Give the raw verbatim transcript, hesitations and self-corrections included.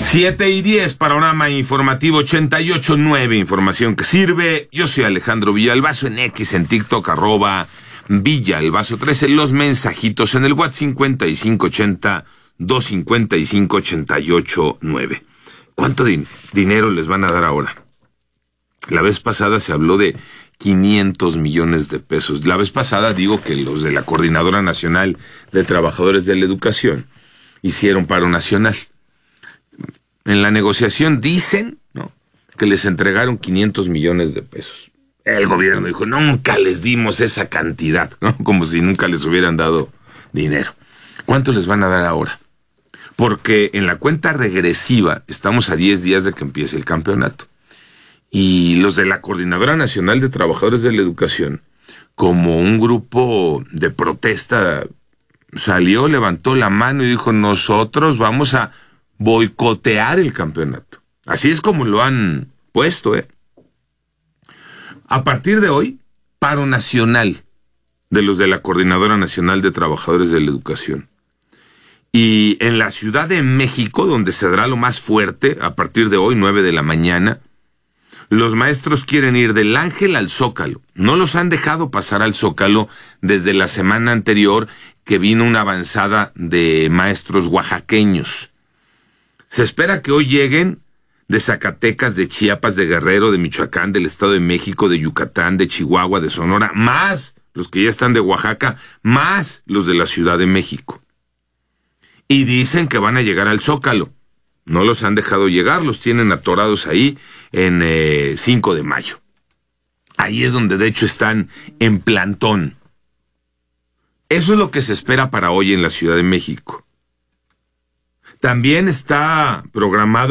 Siete y diez, panorama informativo ochenta y ocho punto nueve, información que sirve. Yo soy Alejandro Villalbazo, en X, en TikTok, arroba Villalbazo trece, los mensajitos en el WhatsApp cincuenta y cinco ochenta, doscientos cincuenta y cinco, ochenta y ocho nueve. ¿Cuánto din- dinero les van a dar ahora? La vez pasada se habló de quinientos millones de pesos. La vez pasada digo que los de la Coordinadora Nacional de Trabajadores de la Educación hicieron paro nacional. En la negociación dicen, ¿no?, que les entregaron quinientos millones de pesos. El gobierno dijo, nunca les dimos esa cantidad, ¿no? Como si nunca les hubieran dado dinero. ¿Cuánto les van a dar ahora? Porque en la cuenta regresiva estamos a diez días de que empiece el campeonato. Y los de la Coordinadora Nacional de Trabajadores de la Educación, como un grupo de protesta, salió, levantó la mano y dijo, nosotros vamos a boicotear el campeonato. Así es como lo han puesto, ¿eh? A partir de hoy, paro nacional de los de la Coordinadora Nacional de Trabajadores de la Educación. Y en la Ciudad de México, donde se dará lo más fuerte, a partir de hoy, nueve de la mañana, los maestros quieren ir del Ángel al Zócalo. No los han dejado pasar al Zócalo desde la semana anterior, que vino una avanzada de maestros oaxaqueños. Se espera que hoy lleguen de Zacatecas, de Chiapas, de Guerrero, de Michoacán, del Estado de México, de Yucatán, de Chihuahua, de Sonora, más los que ya están de Oaxaca, más los de la Ciudad de México. Y dicen que van a llegar al Zócalo. No los han dejado llegar, los tienen atorados ahí en eh, cinco de mayo. Ahí es donde de hecho están en plantón. Eso es lo que se espera para hoy en la Ciudad de México. También está programado